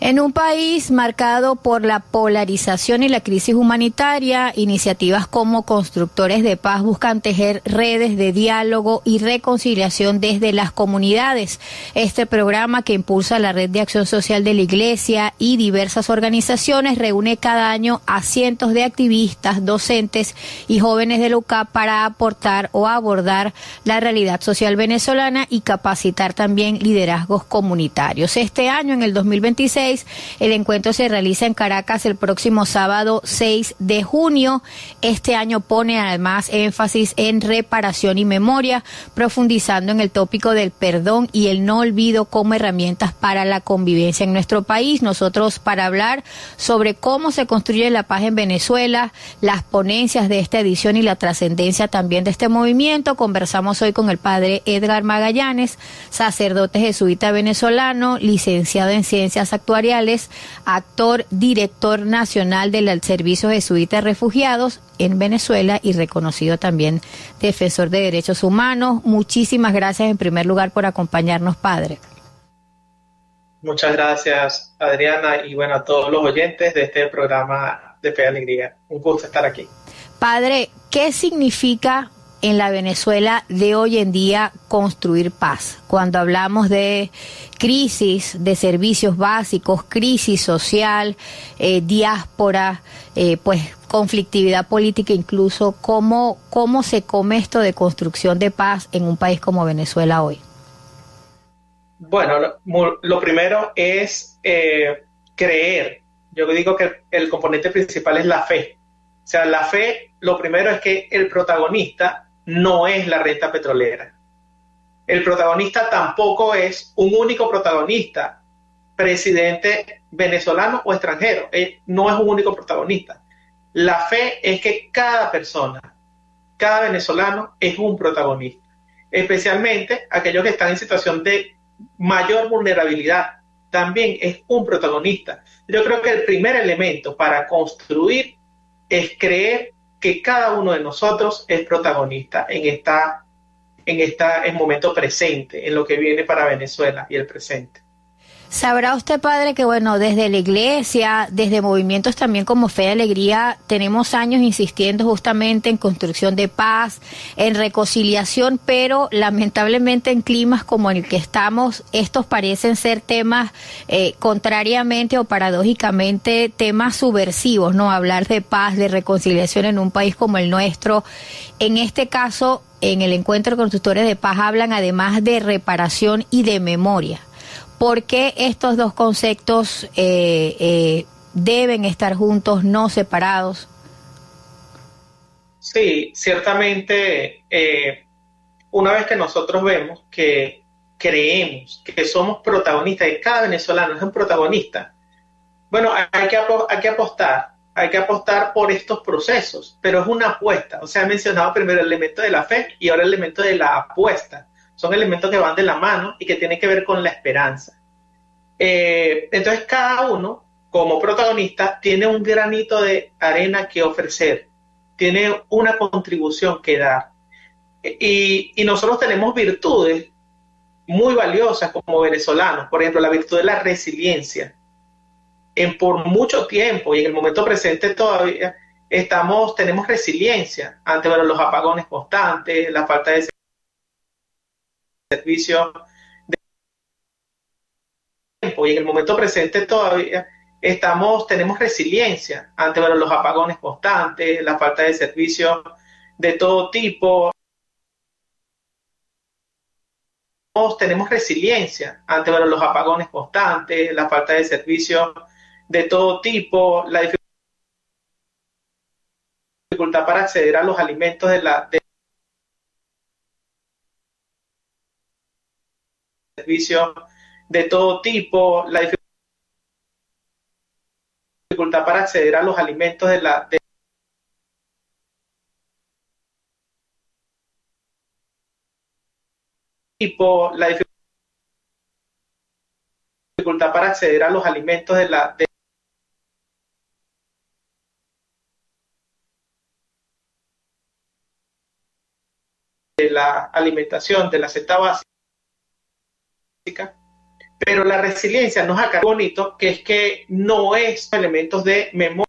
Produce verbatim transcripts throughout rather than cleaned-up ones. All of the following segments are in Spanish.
En un país marcado por la polarización y la crisis humanitaria, iniciativas como Constructores de Paz buscan tejer redes de diálogo y reconciliación desde las comunidades. Este programa, que impulsa la Red de Acción Social de la Iglesia y diversas organizaciones, reúne cada año a cientos de activistas, docentes y jóvenes de la U C A P para aportar o abordar la realidad social venezolana y capacitar también liderazgos comunitarios. Este año, en el dos mil veintiséis, el encuentro se realiza en Caracas el próximo sábado seis de junio. Este año pone además énfasis en reparación y memoria, profundizando en el tópico del perdón y el no olvido como herramientas para la convivencia en nuestro país. Nosotros, para hablar sobre cómo se construye la paz en Venezuela, las ponencias de esta edición y la trascendencia también de este movimiento, conversamos hoy con el padre Edgar Magallanes, sacerdote jesuita venezolano, licenciado en Ciencias Actuariales, actor, director nacional del Servicio Jesuita de Refugiados en Venezuela y reconocido también defensor de derechos humanos. Muchísimas gracias en primer lugar por acompañarnos, padre. Muchas gracias, Adriana, y bueno, a todos los oyentes de este programa de Fe y Alegría. Un gusto estar aquí. Padre, ¿qué significa en la Venezuela de hoy en día construir paz? Cuando hablamos de crisis de servicios básicos, crisis social, eh, diáspora, eh, pues conflictividad política incluso, ¿cómo, cómo se come esto de construcción de paz en un país como Venezuela hoy? Bueno, lo, lo primero es eh, creer. Yo digo que el componente principal es la fe. O sea, la fe, lo primero es que el protagonista no es la renta petrolera. El protagonista tampoco es un único protagonista, presidente venezolano o extranjero. Él no es un único protagonista. La fe es que cada persona, cada venezolano es un protagonista, especialmente aquellos que están en situación de mayor vulnerabilidad, también es un protagonista. Yo creo que el primer elemento para construir es creer que cada uno de nosotros es protagonista en esta, en esta, en momento presente, en lo que viene para Venezuela y el presente. Sabrá usted, padre, que bueno, desde la iglesia, desde movimientos también como Fe y Alegría, tenemos años insistiendo justamente en construcción de paz, en reconciliación, pero lamentablemente en climas como el que estamos, estos parecen ser temas, eh, contrariamente o paradójicamente, temas subversivos, ¿no? Hablar de paz, de reconciliación en un país como el nuestro. En este caso, en el encuentro de constructores de paz hablan además de reparación y de memoria. ¿Por qué estos dos conceptos eh, eh, deben estar juntos, no separados? Sí, ciertamente, eh, una vez que nosotros vemos que creemos que somos protagonistas, y cada venezolano es un protagonista, bueno, hay que, hay que apostar, hay que apostar por estos procesos, pero es una apuesta. O sea, he mencionado primero el elemento de la fe y ahora el elemento de la apuesta. Son elementos que van de la mano y que tienen que ver con la esperanza. Eh, entonces cada uno, como protagonista, tiene un granito de arena que ofrecer, tiene una contribución que dar. Y, y nosotros tenemos virtudes muy valiosas como venezolanos, por ejemplo, la virtud de la resiliencia. En, por mucho tiempo y en el momento presente todavía estamos, tenemos resiliencia ante bueno, los apagones constantes, la falta de servicio de tiempo y en el momento presente todavía estamos, tenemos resiliencia ante bueno, los apagones constantes, la falta de servicio de todo tipo. Tenemos resiliencia ante bueno, los apagones constantes, la falta de servicio de todo tipo, la dificultad para acceder a los alimentos de la de servicio de todo tipo, la dificultad para acceder a los alimentos de la de tipo, la dificultad para acceder a los alimentos de la de de la alimentación, de la cesta básica, Pero la resiliencia nos acá bonito, que es que no es elementos de memoria,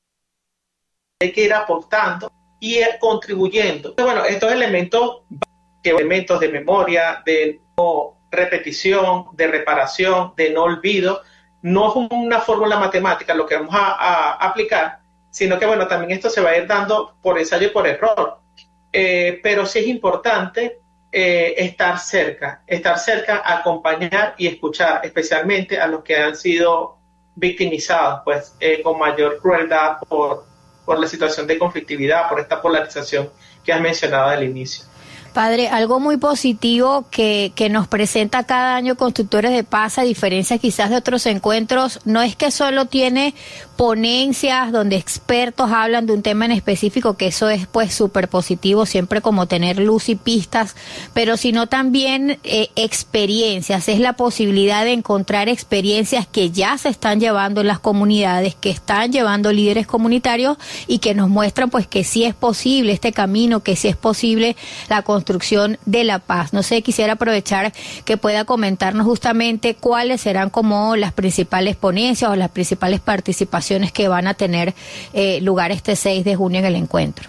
hay que ir aportando y ir contribuyendo. Bueno, estos elementos, que elementos de memoria, de no repetición, de reparación, de no olvido, no es una fórmula matemática lo que vamos a, a aplicar, sino que bueno, también esto se va a ir dando por ensayo y por error. Eh, pero sí es importante eh, estar cerca, estar cerca, acompañar y escuchar, especialmente a los que han sido victimizados, pues eh, con mayor crueldad por, por la situación de conflictividad, por esta polarización que has mencionado al inicio. Padre, algo muy positivo que, que nos presenta cada año Constructores de Paz, a diferencia quizás de otros encuentros, no es que solo tiene ponencias donde expertos hablan de un tema en específico, que eso es pues súper positivo, siempre como tener luz y pistas, pero sino también eh, experiencias, es la posibilidad de encontrar experiencias que ya se están llevando en las comunidades, que están llevando líderes comunitarios y que nos muestran pues que sí es posible este camino, que sí es posible la construcción de la paz. No sé, quisiera aprovechar que pueda comentarnos justamente cuáles serán como las principales ponencias o las principales participaciones que van a tener eh, lugar este seis de junio en el encuentro.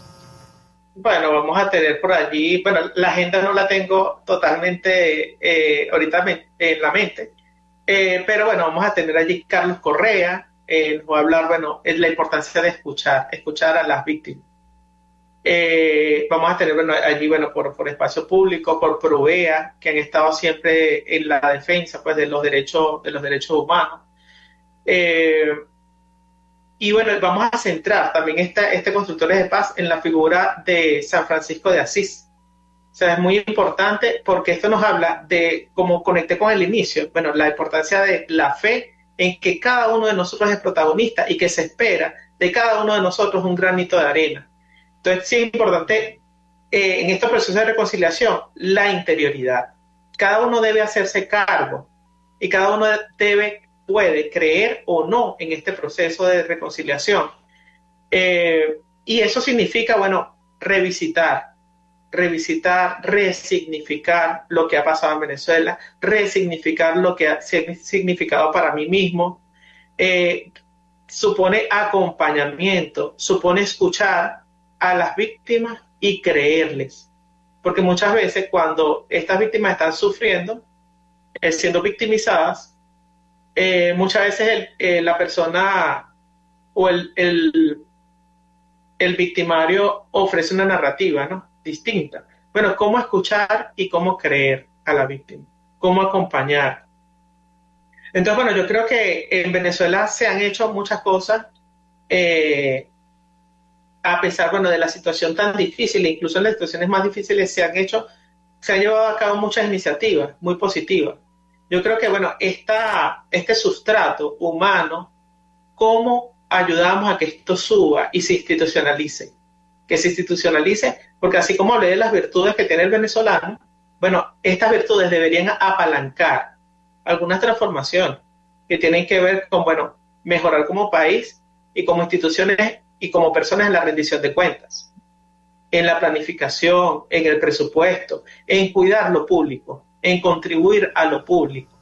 Bueno, vamos a tener por allí, bueno, la agenda no la tengo totalmente eh, ahorita me, en la mente, eh, pero bueno, vamos a tener allí Carlos Correa, eh, nos va a hablar, bueno, es la importancia de escuchar, escuchar a las víctimas. Eh, vamos a tener bueno, allí bueno por, por espacio público, por Provea, que han estado siempre en la defensa pues de los derechos de los derechos humanos. Eh, y bueno, vamos a centrar también esta, este Constructores de Paz en la figura de San Francisco de Asís. O sea, es muy importante porque esto nos habla de, como conecté con el inicio, bueno, la importancia de la fe en que cada uno de nosotros es protagonista y que se espera de cada uno de nosotros un granito de arena. Entonces sí es importante eh, en estos procesos de reconciliación la interioridad. Cada uno debe hacerse cargo y cada uno debe, puede creer o no en este proceso de reconciliación. Eh, y eso significa, bueno, revisitar, revisitar, resignificar lo que ha pasado en Venezuela, resignificar lo que ha significado para mí mismo. Eh, supone acompañamiento, supone escuchar a las víctimas y creerles. Porque muchas veces cuando estas víctimas están sufriendo, eh, siendo victimizadas, eh, muchas veces el, eh, la persona o el, el, el victimario ofrece una narrativa, ¿no?, distinta. Bueno, cómo escuchar y cómo creer a la víctima, cómo acompañar. Entonces, bueno, yo creo que en Venezuela se han hecho muchas cosas eh, a pesar, bueno, de la situación tan difícil, incluso en las situaciones más difíciles se han hecho, se han llevado a cabo muchas iniciativas muy positivas. Yo creo que, bueno, esta, este sustrato humano, ¿cómo ayudamos a que esto suba y se institucionalice? Que se institucionalice, porque así como hablé de las virtudes que tiene el venezolano, bueno, estas virtudes deberían apalancar algunas transformaciones que tienen que ver con, bueno, mejorar como país y como instituciones y como personas en la rendición de cuentas, en la planificación, en el presupuesto, en cuidar lo público, en contribuir a lo público,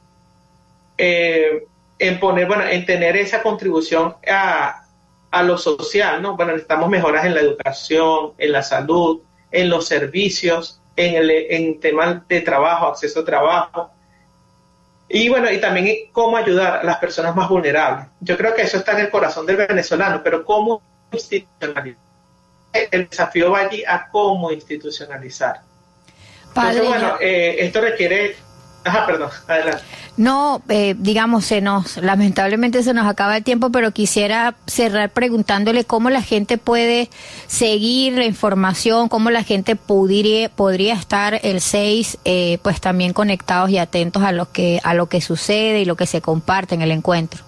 eh, en poner, bueno, en tener esa contribución a, a lo social, ¿no? Bueno, necesitamos mejoras en la educación, en la salud, en los servicios, en el en temas de trabajo, acceso a trabajo, y bueno, y también cómo ayudar a las personas más vulnerables. Yo creo que eso está en el corazón del venezolano, pero cómo institucionalizar. El desafío va allí a cómo institucionalizar. Padre, entonces, bueno, eh, esto requiere... Ajá, perdón, adelante. No, eh, digamos, se nos, lamentablemente se nos acaba el tiempo, pero quisiera cerrar preguntándole cómo la gente puede seguir la información, cómo la gente pudiera, podría estar el seis, eh, pues también conectados y atentos a lo que, a lo que sucede y lo que se comparte en el encuentro.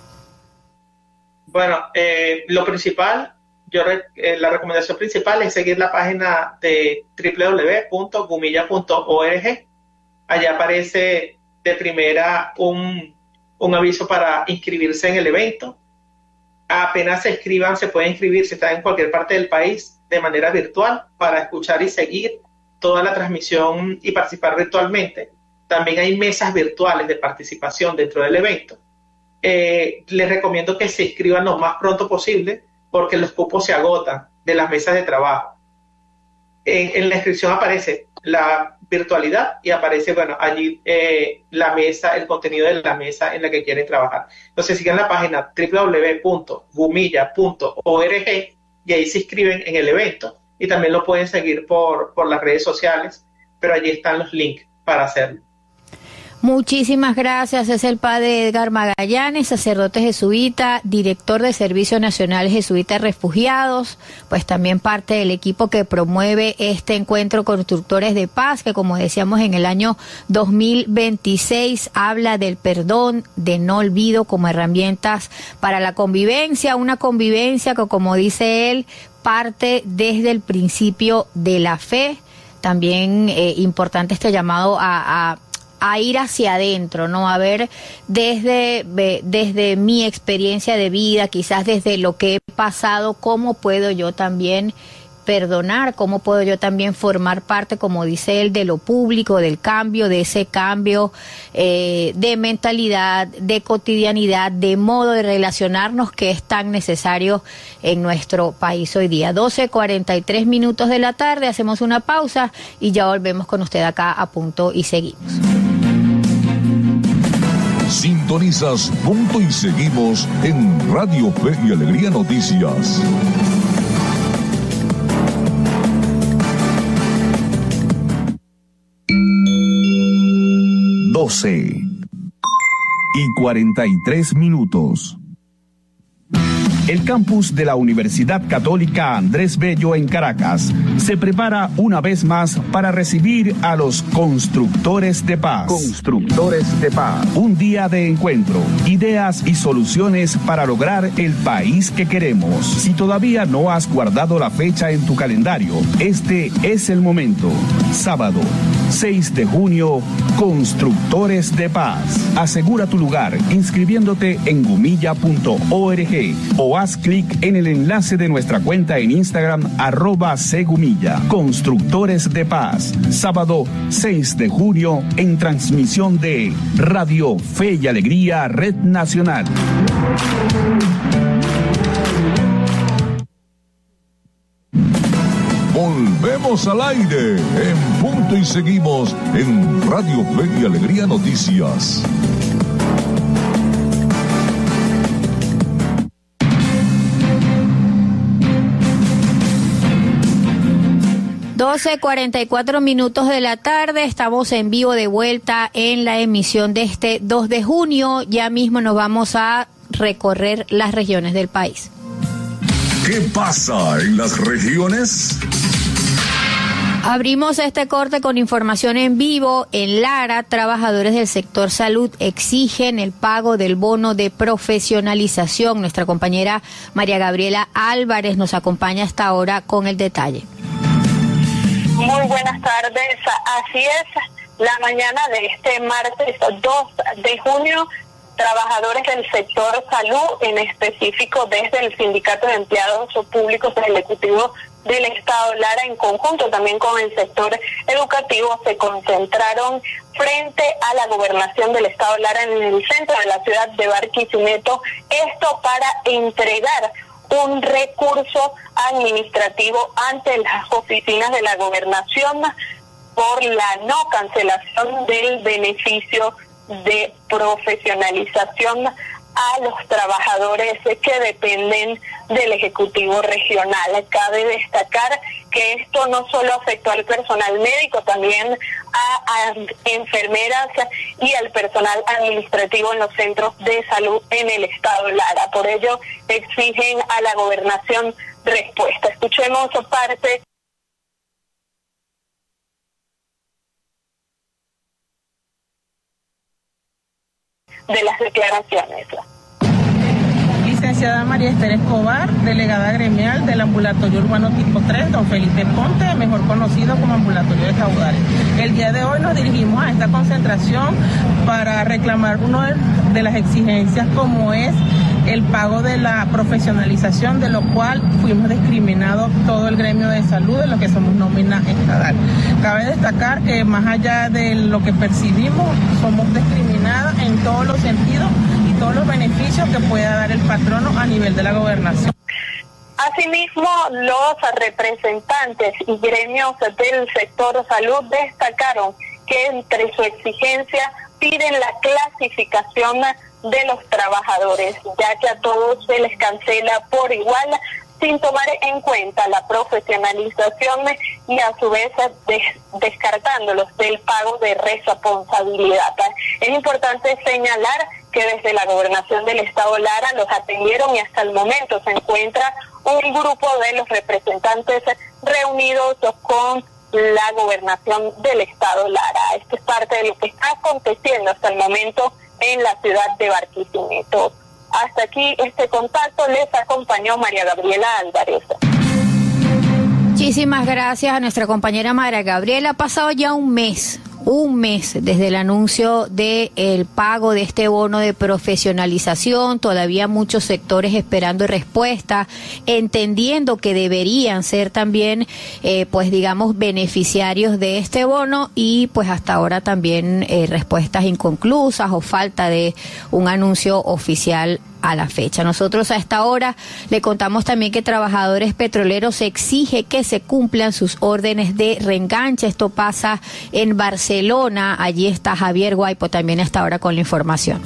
Bueno, eh, lo principal, yo eh, la recomendación principal es seguir la página de doble u doble u doble u punto gumilla punto org. Allá aparece de primera un, un aviso para inscribirse en el evento. Apenas se inscriban, se puede inscribir si está en cualquier parte del país de manera virtual para escuchar y seguir toda la transmisión y participar virtualmente. también hay mesas virtuales de participación dentro del evento. Eh, les recomiendo que se inscriban lo más pronto posible porque los cupos se agotan de las mesas de trabajo. En, en la inscripción aparece la virtualidad y aparece, bueno, allí eh, la mesa, el contenido de la mesa en la que quieren trabajar. Entonces sigan la página doble u doble u doble u punto gumilla punto org y ahí se inscriben en el evento. Y también lo pueden seguir por, por las redes sociales, pero allí están los links para hacerlo. Muchísimas gracias. Es el padre Edgar Magallanes, sacerdote jesuita, director de Servicio Nacional Jesuita de Refugiados, pues también parte del equipo que promueve este encuentro Constructores de Paz, que como decíamos en el año dos mil veintiséis habla del perdón, de no olvido como herramientas para la convivencia, una convivencia que, como dice él, parte desde el principio de la fe. También eh, importante este llamado a, a a ir hacia adentro, ¿no? A ver desde, desde mi experiencia de vida, quizás desde lo que he pasado, cómo puedo yo también perdonar, cómo puedo yo también formar parte, como dice él, de lo público, del cambio, de ese cambio eh, de mentalidad, de cotidianidad, de modo de relacionarnos que es tan necesario en nuestro país hoy día. doce cuarenta y tres minutos de la tarde, hacemos una pausa y ya volvemos con usted acá a Punto y Seguimos. Sintonizas Punto y Seguimos en Radio Fe y Alegría Noticias. doce y cuarenta y tres minutos. El campus de la Universidad Católica Andrés Bello en Caracas se prepara una vez más para recibir a los Constructores de Paz. Constructores de Paz. Un día de encuentro, ideas y soluciones para lograr el país que queremos. Si todavía no has guardado la fecha en tu calendario, este es el momento. Sábado, seis de junio, Constructores de Paz. Asegura tu lugar inscribiéndote en gumilla punto org o haz clic en el enlace de nuestra cuenta en Instagram, arroba Segumilla. Constructores de Paz, sábado seis de junio, en transmisión de Radio Fe y Alegría Red Nacional. Volvemos al aire en Punto y Seguimos en Radio Fe y Alegría Noticias. doce cuarenta y cuatro minutos de la tarde, estamos en vivo de vuelta en la emisión de este dos de junio. Ya mismo nos vamos a recorrer las regiones del país. ¿Qué pasa en las regiones? Abrimos este corte con información en vivo. En Lara, trabajadores del sector salud exigen el pago del bono de profesionalización. Nuestra compañera María Gabriela Álvarez nos acompaña hasta ahora con el detalle. Muy buenas tardes, así es, la mañana de este martes dos de junio, trabajadores del sector salud, en específico desde el Sindicato de Empleados Públicos del Ejecutivo del Estado Lara, en conjunto también con el sector educativo, se concentraron frente a la gobernación del Estado Lara en el centro de la ciudad de Barquisimeto, esto para entregar un recurso administrativo ante las oficinas de la gobernación por la no cancelación del beneficio de profesionalización a los trabajadores que dependen del Ejecutivo Regional. Cabe destacar que esto no solo afectó al personal médico, también a, a enfermeras y al personal administrativo en los centros de salud en el estado Lara. Por ello, exigen a la gobernación respuesta. Escuchemos parte de las declaraciones. Licenciada María Esther Escobar, delegada gremial del ambulatorio urbano tipo tres, don Felipe Ponte, mejor conocido como ambulatorio de caudales. El día de hoy nos dirigimos a esta concentración para reclamar una de las exigencias, como es el pago de la profesionalización, de lo cual fuimos discriminados todo el gremio de salud, de lo que somos nómina estatal. Cabe destacar que más allá de lo que percibimos, somos discriminadas en todos los sentidos y todos los beneficios que pueda dar el patrono a nivel de la gobernación. Asimismo, los representantes y gremios del sector salud destacaron que entre su exigencia piden la clasificación de los trabajadores, ya que a todos se les cancela por igual, sin tomar en cuenta la profesionalización y a su vez des descartándolos del pago de responsabilidad. Es importante señalar que desde la gobernación del estado Lara los atendieron y hasta el momento se encuentra un grupo de los representantes reunidos con la gobernación del estado Lara. Esto es parte de lo que está aconteciendo hasta el momento en la ciudad de Barquisimeto. Hasta aquí este contacto, les acompañó María Gabriela Álvarez. Muchísimas gracias a nuestra compañera María Gabriela. Ha pasado ya un mes, un mes desde el anuncio del pago de este bono de profesionalización. Todavía muchos sectores esperando respuesta, entendiendo que deberían ser también, eh, pues digamos, beneficiarios de este bono, y pues hasta ahora también eh, respuestas inconclusas o falta de un anuncio oficial a la fecha. Nosotros a esta hora le contamos también que Trabajadores Petroleros exige que se cumplan sus órdenes de reenganche. Esto pasa en Barcelona. Allí está Javier Guaipo también a esta hora con la información.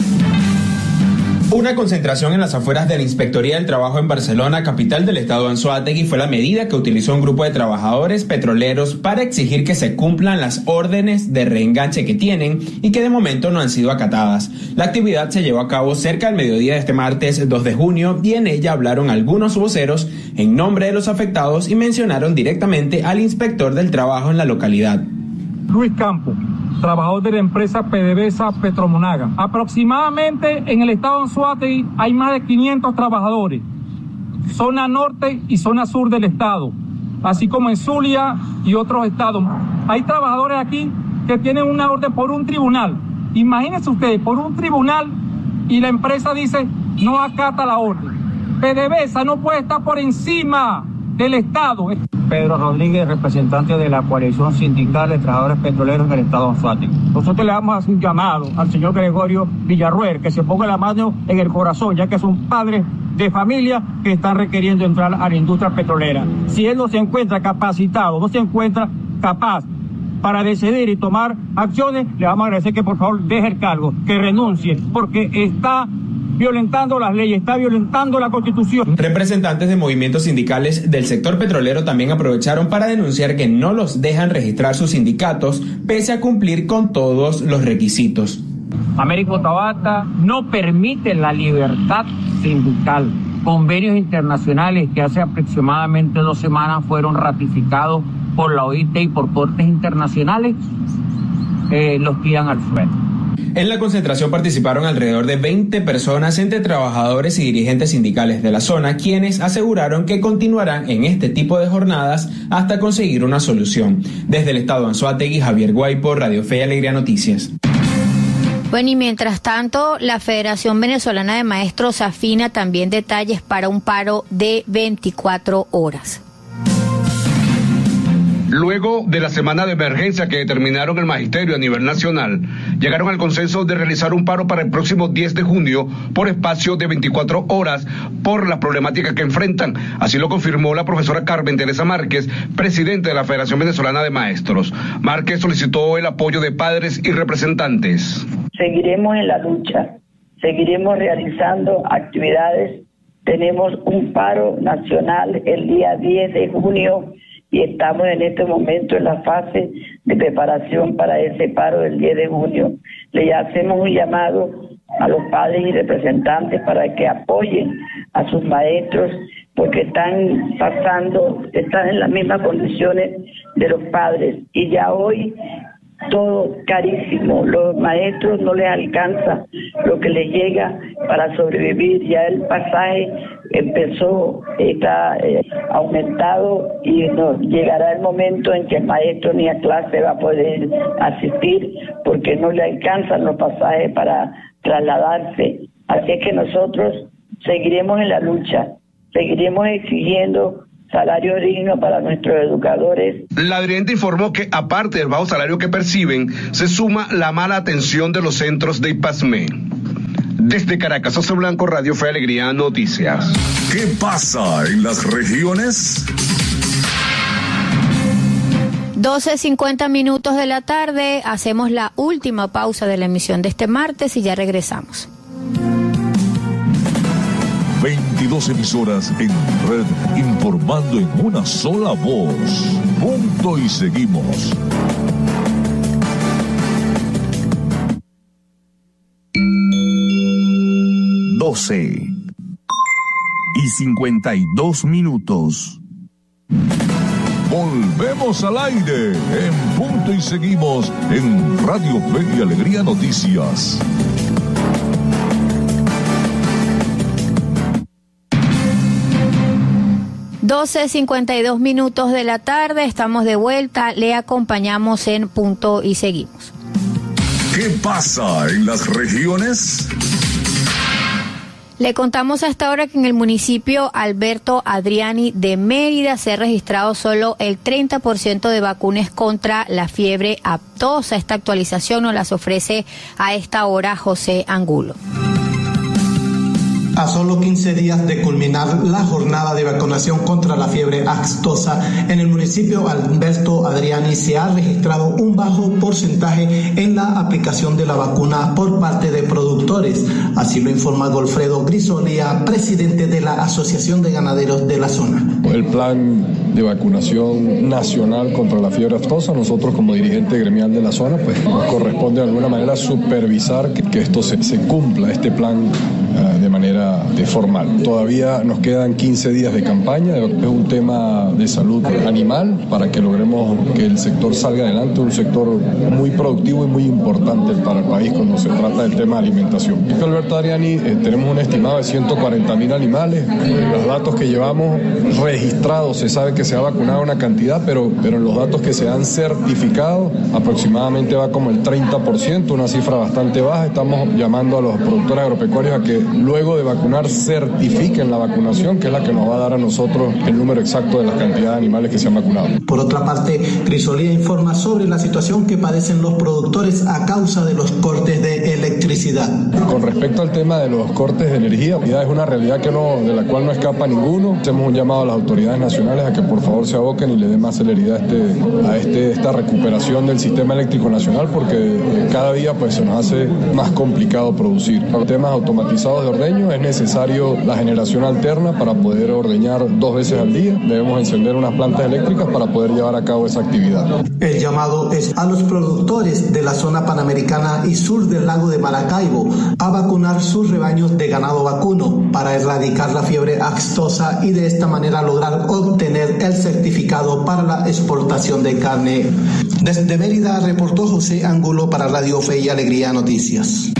Una concentración en las afueras de la Inspectoría del Trabajo en Barcelona, capital del estado Anzoátegui, fue la medida que utilizó un grupo de trabajadores petroleros para exigir que se cumplan las órdenes de reenganche que tienen y que de momento no han sido acatadas. La actividad se llevó a cabo cerca del mediodía de este martes dos de junio y en ella hablaron algunos voceros en nombre de los afectados y mencionaron directamente al inspector del trabajo en la localidad. Luis Campos, trabajador de la empresa PDVSA Petromonaga. Aproximadamente en el estado de Anzoátegui hay más de quinientos trabajadores, zona norte y zona sur del estado, así como en Zulia y otros estados. Hay trabajadores aquí que tienen una orden por un tribunal. Imagínense ustedes, por un tribunal, y la empresa dice no acata la orden. PDVSA no puede estar por encima del Estado. Pedro Rodríguez, representante de la coalición sindical de trabajadores petroleros del estado de Anzoátegui. Nosotros le damos un llamado al señor Gregorio Villarruel que se ponga la mano en el corazón, ya que son padres de familia que están requiriendo entrar a la industria petrolera. Si él no se encuentra capacitado, no se encuentra capaz para decidir y tomar acciones, le vamos a agradecer que por favor deje el cargo, que renuncie, porque está violentando las leyes, está violentando la Constitución. Representantes de movimientos sindicales del sector petrolero también aprovecharon para denunciar que no los dejan registrar sus sindicatos pese a cumplir con todos los requisitos. Américo Tabata no permite la libertad sindical. Convenios internacionales que hace aproximadamente dos semanas fueron ratificados por la O I T y por cortes internacionales, eh, los tiran al suelo. En la concentración participaron alrededor de veinte personas entre trabajadores y dirigentes sindicales de la zona, quienes aseguraron que continuarán en este tipo de jornadas hasta conseguir una solución. Desde el estado de Anzoátegui, Javier Guaipo, Radio Fe y Alegría Noticias. Bueno, y mientras tanto, la Federación Venezolana de Maestros afina también detalles para un paro de veinticuatro horas. Luego de la semana de emergencia que determinaron el magisterio a nivel nacional, llegaron al consenso de realizar un paro para el próximo diez de junio por espacio de veinticuatro horas por la problemática que enfrentan. Así lo confirmó la profesora Carmen Teresa Márquez, presidente de la Federación Venezolana de Maestros. Márquez solicitó el apoyo de padres y representantes. Seguiremos en la lucha, seguiremos realizando actividades. Tenemos un paro nacional el día diez de junio. Y estamos en este momento en la fase de preparación para ese paro del diez de junio. Le hacemos un llamado a los padres y representantes para que apoyen a sus maestros, porque están pasando, están en las mismas condiciones de los padres. Y ya hoy todo carísimo, los maestros no les alcanza lo que les llega para sobrevivir. Ya el pasaje empezó, está eh, aumentado y no, llegará el momento en que el maestro ni a clase va a poder asistir porque no le alcanzan los pasajes para trasladarse. Así es que nosotros seguiremos en la lucha, seguiremos exigiendo salario digno para nuestros educadores. La dirigente informó que aparte del bajo salario que perciben, se suma la mala atención de los centros de IPASME. Desde Caracas, José Blanco, Radio Fe y Alegría Noticias. ¿Qué pasa en las regiones? doce cincuenta minutos de la tarde, hacemos la última pausa de la emisión de este martes y ya regresamos. veintidós emisoras en red, informando en una sola voz. Punto y seguimos. doce y cincuenta y dos minutos. Volvemos al aire en Punto y seguimos en Radio Fe y Alegría Noticias. doce cincuenta y dos minutos de la tarde, estamos de vuelta, le acompañamos en Punto y seguimos. ¿Qué pasa en las regiones? Le contamos hasta ahora que en el municipio Alberto Adriani de Mérida se ha registrado solo el treinta por ciento de vacunas contra la fiebre aftosa. Esta actualización nos las ofrece a esta hora José Angulo. A solo quince días de culminar la jornada de vacunación contra la fiebre aftosa, en el municipio Alberto Adriani se ha registrado un bajo porcentaje en la aplicación de la vacuna por parte de productores. Así lo informa Golfredo Grisolía, presidente de la Asociación de Ganaderos de la zona. El plan de vacunación nacional contra la fiebre aftosa, nosotros como dirigente gremial de la zona, pues nos corresponde de alguna manera supervisar que, que esto se, se cumpla, este plan uh, de manera de formal. Todavía nos quedan quince días de campaña, es un tema de salud animal para que logremos que el sector salga adelante, un sector muy productivo y muy importante para el país cuando se trata del tema de alimentación. En Alberto Adriani eh, tenemos un estimado de ciento cuarenta mil animales, eh, los datos que llevamos registrados, se sabe que se ha vacunado una cantidad, pero, pero en los datos que se han certificado aproximadamente va como el treinta por ciento, una cifra bastante baja. Estamos llamando a los productores agropecuarios a que luego de vacunar certifiquen la vacunación, que es la que nos va a dar a nosotros el número exacto de la cantidad de animales que se han vacunado. Por otra parte, Grisolía informa sobre la situación que padecen los productores a causa de los cortes de electricidad. Con respecto al tema de los cortes de energía, es una realidad que no, de la cual no escapa ninguno. Hacemos un llamado a las autoridades nacionales a que por favor se aboquen y le den más celeridad a, este, a este, esta recuperación del sistema eléctrico nacional, porque cada día pues, se nos hace más complicado producir. Los temas automatizados de ordeño es necesario la generación alterna para poder ordeñar dos veces al día. Debemos encender unas plantas eléctricas para poder llevar a cabo esa actividad. El llamado es a los productores de la zona panamericana y sur del lago de Maracaibo a vacunar sus rebaños de ganado vacuno para erradicar la fiebre aftosa y de esta manera lograr obtener el certificado para la exportación de carne. Desde Mérida reportó José Angulo para Radio Fe y Alegría Noticias.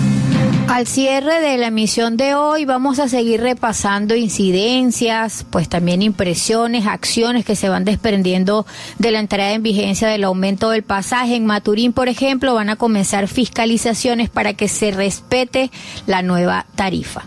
Al cierre de la emisión de hoy vamos a seguir repasando incidencias, pues también impresiones, acciones que se van desprendiendo de la entrada en vigencia del aumento del pasaje. En Maturín, por ejemplo, van a comenzar fiscalizaciones para que se respete la nueva tarifa.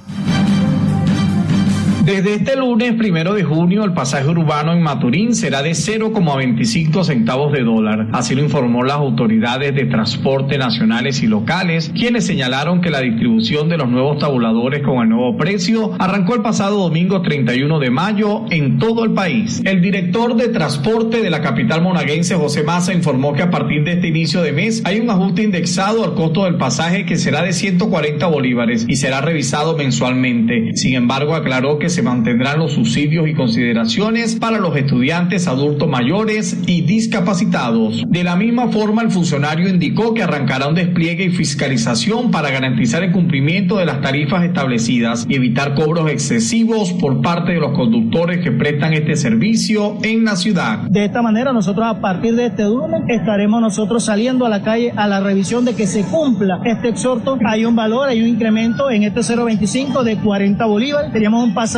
Desde este lunes primero de junio, el pasaje urbano en Maturín será de cero coma veinticinco centavos de dólar. Así lo informó las autoridades de transporte nacionales y locales, quienes señalaron que la distribución de los nuevos tabuladores con el nuevo precio arrancó el pasado domingo treinta y uno de mayo en todo el país. El director de transporte de la capital monaguense, José Maza, informó que a partir de este inicio de mes hay un ajuste indexado al costo del pasaje que será de ciento cuarenta bolívares y será revisado mensualmente. Sin embargo, aclaró que se mantendrán los subsidios y consideraciones para los estudiantes, adultos mayores y discapacitados. De la misma forma, el funcionario indicó que arrancará un despliegue y fiscalización para garantizar el cumplimiento de las tarifas establecidas y evitar cobros excesivos por parte de los conductores que prestan este servicio en la ciudad. De esta manera, nosotros a partir de este lunes estaremos nosotros saliendo a la calle a la revisión de que se cumpla este exhorto. Hay un valor, hay un incremento en este cero coma veinticinco de cuarenta bolívares. Teníamos un pasaje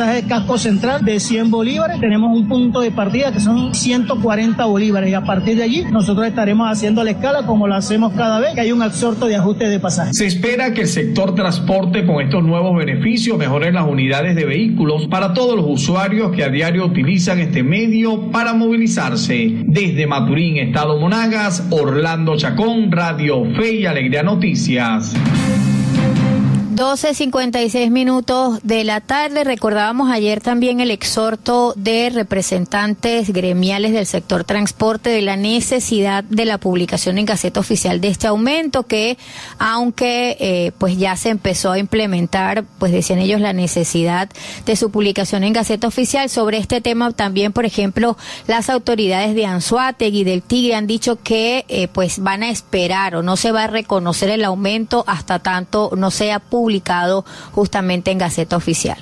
pasaje de casco central de cien bolívares. Tenemos un punto de partida que son ciento cuarenta bolívares y a partir de allí nosotros estaremos haciendo la escala como lo hacemos cada vez que hay un absorto de ajuste de pasaje. Se espera que el sector transporte con estos nuevos beneficios mejore las unidades de vehículos para todos los usuarios que a diario utilizan este medio para movilizarse. Desde Maturín, Estado Monagas, Orlando Chacón, Radio Fe y Alegría Noticias. doce cincuenta y seis minutos de la tarde. Recordábamos ayer también el exhorto de representantes gremiales del sector transporte de la necesidad de la publicación en Gaceta Oficial de este aumento que, aunque eh, pues ya se empezó a implementar, pues decían ellos la necesidad de su publicación en Gaceta Oficial. Sobre este tema también, por ejemplo, las autoridades de Anzoátegui y del Tigre han dicho que eh, pues van a esperar o no se va a reconocer el aumento hasta tanto no sea publicado publicado justamente en Gaceta Oficial.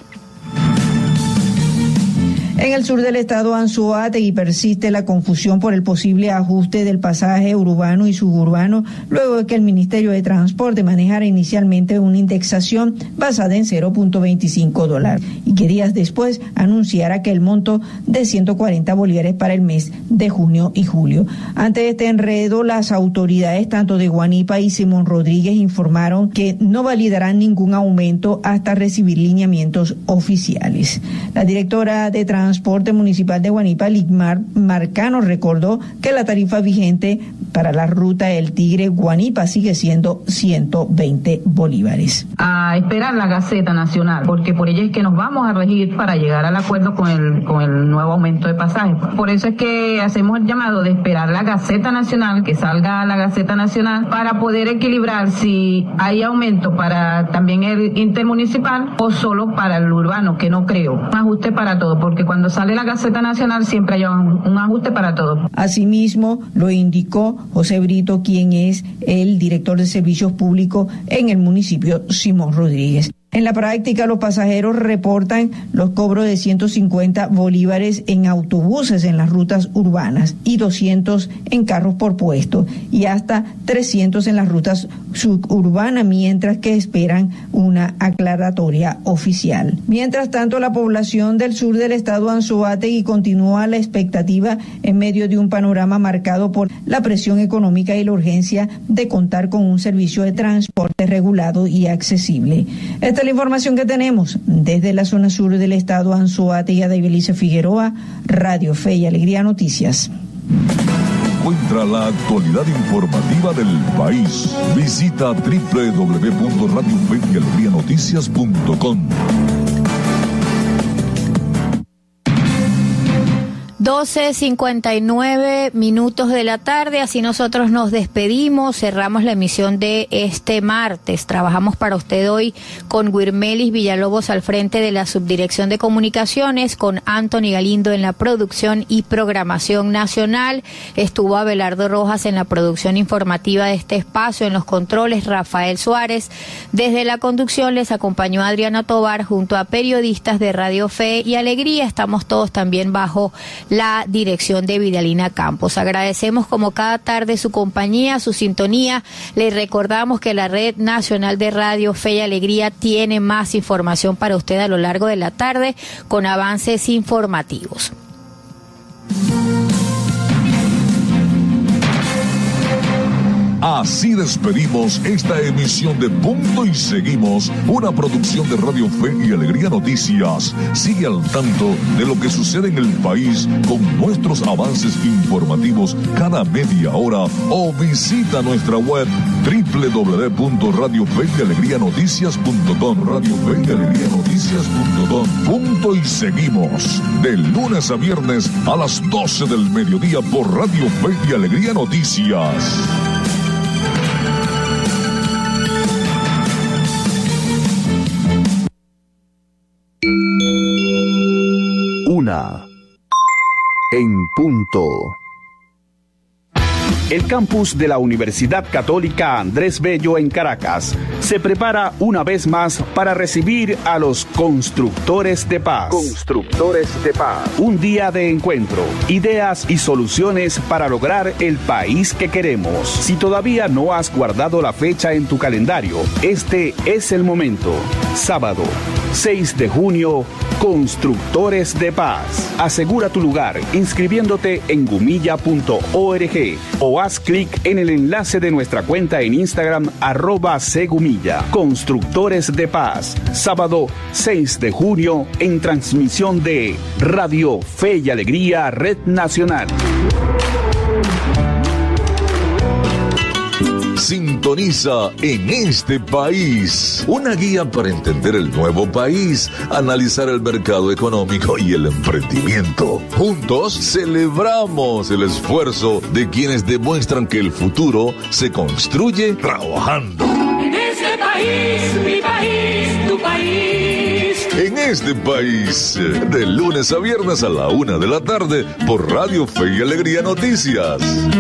En el sur del estado Anzoátegui persiste la confusión por el posible ajuste del pasaje urbano y suburbano luego de que el Ministerio de Transporte manejara inicialmente una indexación basada en cero punto veinticinco dólares y que días después anunciara que el monto de ciento cuarenta bolívares para el mes de junio y julio. Ante este enredo, las autoridades tanto de Guanipa y Simón Rodríguez informaron que no validarán ningún aumento hasta recibir lineamientos oficiales. La directora de Transporte Transporte Municipal de Guanipa, Ligmar Marcano, recordó que la tarifa vigente para la ruta El Tigre-Guanipa sigue siendo ciento veinte bolívares. A esperar la Gaceta Nacional, porque por ella es que nos vamos a regir para llegar al acuerdo con el, con el nuevo aumento de pasajes. Por eso es que hacemos el llamado de esperar la Gaceta Nacional, que salga la Gaceta Nacional, para poder equilibrar si hay aumento para también el intermunicipal o solo para el urbano, que no creo. Un ajuste para todo, porque cuando sale la Gaceta Nacional siempre hay un, un ajuste para todo. Asimismo, lo indicó José Brito, quien es el director de servicios públicos en el municipio Simón Rodríguez. En la práctica, los pasajeros reportan los cobros de ciento cincuenta bolívares en autobuses en las rutas urbanas y doscientos en carros por puesto y hasta trescientos en las rutas suburbanas, mientras que esperan una aclaratoria oficial. Mientras tanto, la población del sur del estado Anzoátegui continúa la expectativa en medio de un panorama marcado por la presión económica y la urgencia de contar con un servicio de transporte regulado y accesible. Esta es la información que tenemos desde la zona sur del estado Anzoátegui. De Ibelice Figueroa, Radio Fe y Alegría Noticias. Encuentra la actualidad informativa del país. Visita doble u doble u doble u punto radio fe y alegría noticias punto com. doce cincuenta y nueve minutos de la tarde, así nosotros nos despedimos, cerramos la emisión de este martes. Trabajamos para usted hoy con Guirmelis Villalobos al frente de la Subdirección de Comunicaciones, con Anthony Galindo en la producción y programación nacional. Estuvo Abelardo Rojas en la producción informativa de este espacio, en los controles Rafael Suárez. Desde la conducción les acompañó Adriana Tobar junto a periodistas de Radio Fe y Alegría. Estamos todos también bajo la dirección de Vidalina Campos. Agradecemos como cada tarde su compañía, su sintonía. Les recordamos que la Red Nacional de Radio Fe y Alegría tiene más información para usted a lo largo de la tarde con avances informativos. Así despedimos esta emisión de Punto y Seguimos, una producción de Radio Fe y Alegría Noticias. Sigue al tanto de lo que sucede en el país con nuestros avances informativos cada media hora o visita nuestra web doble u doble u doble u punto radio fe y alegría noticias punto com. Radio Fe y Alegría Noticias punto com. Punto y Seguimos, de lunes a viernes a las doce del mediodía por Radio Fe y Alegría Noticias. Una en punto. El campus de la Universidad Católica Andrés Bello en Caracas se prepara una vez más para recibir a los constructores de paz. Constructores de paz. Un día de encuentro, ideas y soluciones para lograr el país que queremos. Si todavía no has guardado la fecha en tu calendario, este es el momento. Sábado, seis de junio, Constructores de Paz. Asegura tu lugar inscribiéndote en gumilla punto org o haz clic en el enlace de nuestra cuenta en Instagram arroba Segumilla. Constructores de Paz. Sábado, seis de junio, en transmisión de Radio Fe y Alegría Red Nacional. Sintoniza En Este País, una guía para entender el nuevo país, analizar el mercado económico y el emprendimiento. Juntos celebramos el esfuerzo de quienes demuestran que el futuro se construye trabajando. En este país, mi país, tu país. En Este País, de lunes a viernes a la una de la tarde por Radio Fe y Alegría Noticias.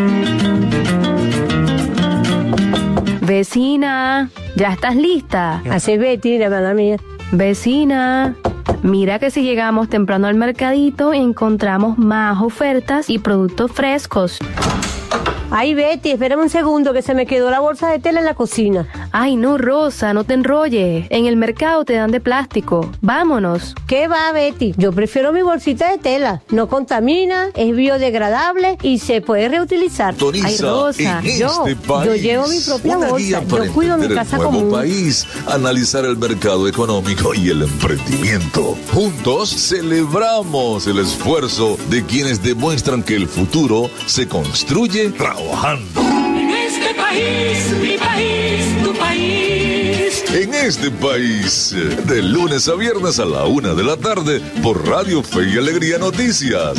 Vecina, ¿ya estás lista? Así es, Betty, la verdad mía. Vecina, mira que si llegamos temprano al mercadito encontramos más ofertas y productos frescos. Ay, Betty, espérame un segundo que se me quedó la bolsa de tela en la cocina. Ay, no, Rosa, no te enrolles. En el mercado te dan de plástico. Vámonos. ¿Qué va, Betty? Yo prefiero mi bolsita de tela. No contamina, es biodegradable y se puede reutilizar. Toniza, Ay, Rosa, en yo, este país, yo llevo mi propia una bolsa. Guía para Yo cuido mi entender casa el nuevo común. país, analizar el mercado económico y el emprendimiento. Juntos celebramos el esfuerzo de quienes demuestran que el futuro se construye trabajando. En este país, mi país, tu país. En Este País, de lunes a viernes a la una de la tarde por Radio Fe y Alegría Noticias.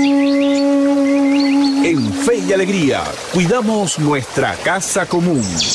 En Fe y Alegría, cuidamos nuestra casa común.